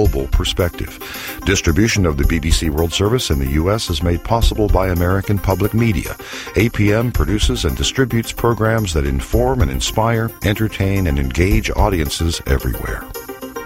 global perspective. Distribution of the BBC World Service in the U.S. is made possible by American Public Media. APM produces and distributes programs that inform and inspire, entertain, and engage audiences everywhere.